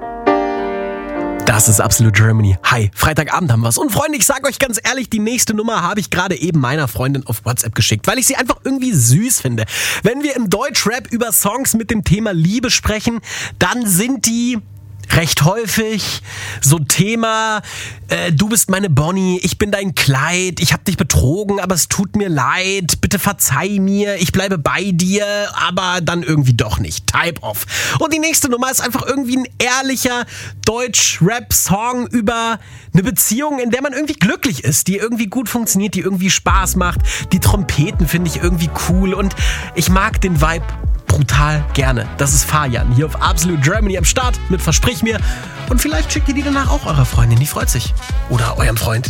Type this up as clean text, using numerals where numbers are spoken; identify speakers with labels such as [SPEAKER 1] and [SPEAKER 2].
[SPEAKER 1] Das ist Absolute Germany. Hi, Freitagabend haben wir's. Und Freunde, ich sag euch ganz ehrlich, die nächste Nummer habe ich gerade eben meiner Freundin auf WhatsApp geschickt, weil ich sie einfach irgendwie süß finde. Wenn wir im Deutschrap über Songs mit dem Thema Liebe sprechen, dann sind die recht häufig so Thema, du bist meine Bonnie, ich bin dein Kleid, ich hab dich betrogen, aber es tut mir leid, bitte verzeih mir, ich bleibe bei dir, aber dann irgendwie doch nicht. Type of. Und die nächste Nummer ist einfach irgendwie ein ehrlicher Deutsch-Rap-Song über eine Beziehung, in der man irgendwie glücklich ist, die irgendwie gut funktioniert, die irgendwie Spaß macht. Die Trompeten finde ich irgendwie cool und ich mag den Vibe brutal gerne. Das ist Fajan hier auf Absolute Germany am Start mit Versprich mir. Und vielleicht schickt ihr die danach auch eurer Freundin, die freut sich. Oder eurem Freund.